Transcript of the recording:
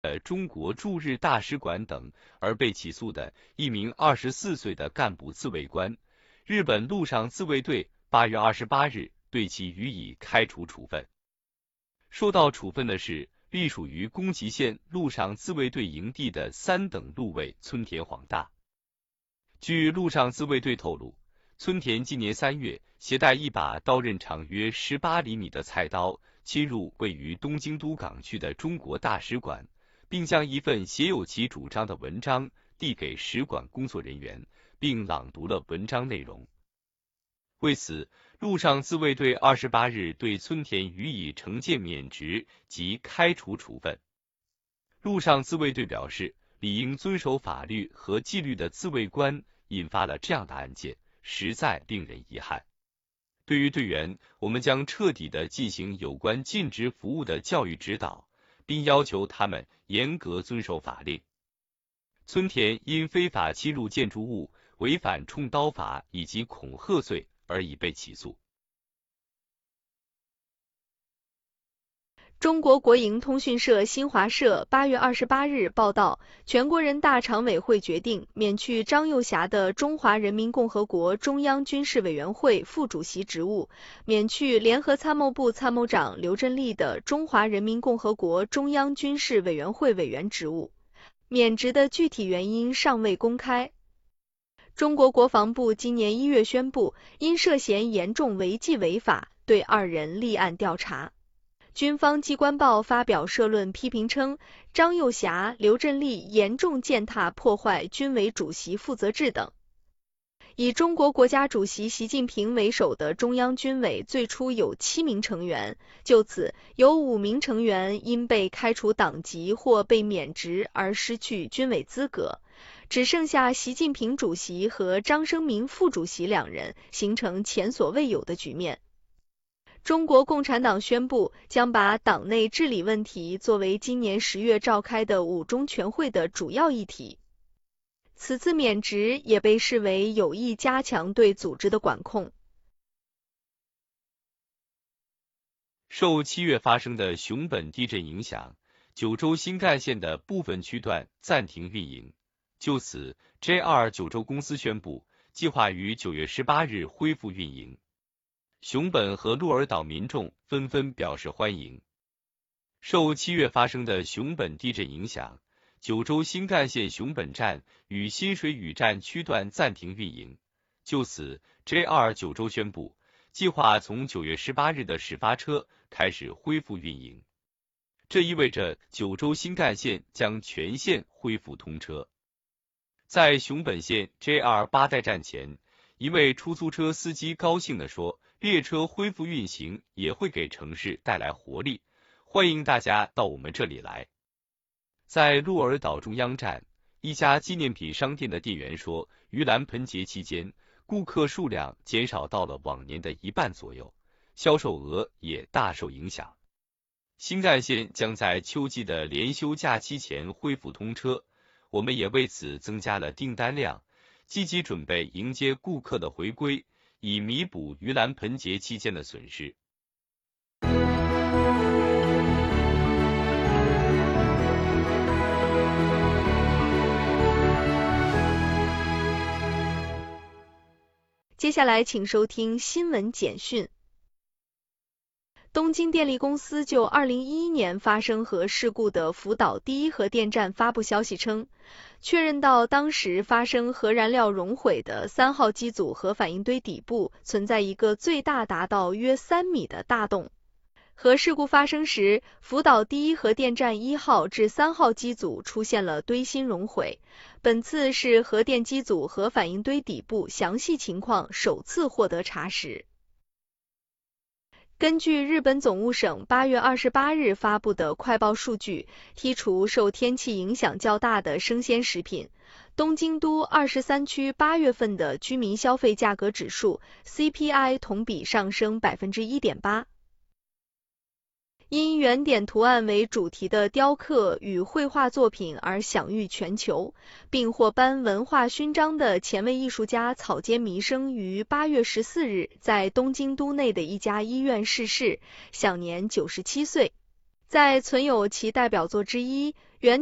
中国驻日大使馆等而被起诉的一名24岁的干部自卫官，日本陆上自卫队8月28日对其予以开除处分。受到处分的是隶属于宫崎县陆上自卫队营地的3等陆尉村田晃大。据陆上自卫队透露，村田今年3月携带一把刀刃长约18厘米的菜刀，侵入位于东京都港区的中国大使馆，并将一份写有其主张的文章递给使馆工作人员，并朗读了文章内容。为此，陆上自卫队28日对村田予以惩戒免职及开除处分。陆上自卫队表示，理应遵守法律和纪律的自卫官引发了这样的案件，实在令人遗憾。对于队员，我们将彻底地进行有关尽职服务的教育指导，并要求他们严格遵守法令。村田因非法侵入建筑物、违反冲刀法以及恐吓罪而已被起诉。 中国国营通讯社新华社8月28日报道，全国人大常委会决定免去张又侠的中华人民共和国中央军事委员会副主席职务，免去联合参谋部参谋长刘振立的中华人民共和国中央军事委员会委员职务。免职的具体原因尚未公开。中国国防部今年1月宣布，因涉嫌严重违纪违法，对2人立案调查。军方机关报发表社论批评称，张又侠、刘振立严重践踏破坏军委主席负责制等。以中国国家主席习近平为首的中央军委最初有7名成员，就此有5名成员因被开除党籍或被免职而失去军委资格，只剩下习近平主席和张生民副主席2人，形成前所未有的局面。中国共产党宣布将把党内治理问题作为今年10月召开的5中全会的主要议题。此次免职也被视为有意加强对组织的管控。 受7月发生的熊本地震影响，九州新干线的部分区段暂停运营。就此 ，JR 九州公司宣布，计划于9月18日恢复运营。熊本和鹿儿岛民众纷纷表示欢迎。受7月发生的熊本地震影响，九州新干线熊本站与新水屿站区段暂停运营。就此 ，JR 九州宣布，计划从9月18日的始发车开始恢复运营。这意味着九州新干线将全线恢复通车。在熊本县 JR 八代站前，一位出租车司机高兴地说，列车恢复运行也会给城市带来活力，欢迎大家到我们这里来。在鹿儿岛中央站，一家纪念品商店的店员说，盂兰盆节期间，顾客数量减少到了往年的1半左右，销售额也大受影响。新干线将在秋季的连休假期前恢复通车，我们也为此增加了订单量，积极准备迎接顾客的回归，以弥补盂兰盆节期间的损失。 接下来请收听新闻简讯。东京电力公司就2011年发生核事故的福岛第一核电站发布消息称，确认到当时发生核燃料熔毁的3号机组核反应堆底部存在一个最大达到约3米的大洞。核事故发生时，福岛第一核电站1号至3号机组出现了堆芯熔毁，本次是核电机组核反应堆底部详细情况首次获得查实。根据日本总务省8月28日发布的快报数据，剔除受天气影响较大的生鲜食品，东京都23区8月份的居民消费价格指数 CPI 同比上升 1.8%。因圆点图案为主题的雕刻与绘画作品而享誉全球，并获颁文化勋章的前卫艺术家草间弥生于8月14日在东京都内的一家医院逝世，享年97岁。 在存有其代表作之一《原